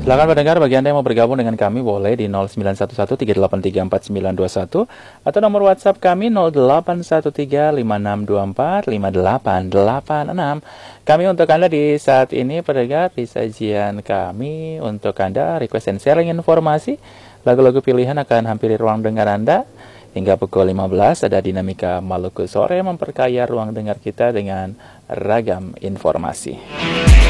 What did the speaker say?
Silakan pendengar, bagi Anda yang mau bergabung dengan kami boleh di 091138349921 atau nomor WhatsApp kami 081356245886. Kami untuk Anda di saat ini pendengar di sajian kami untuk Anda request and sharing informasi. Lagu-lagu pilihan akan hampiri ruang dengar Anda. Hingga pukul 15 ada Dinamika Maluku Sore memperkaya ruang dengar kita dengan ragam informasi.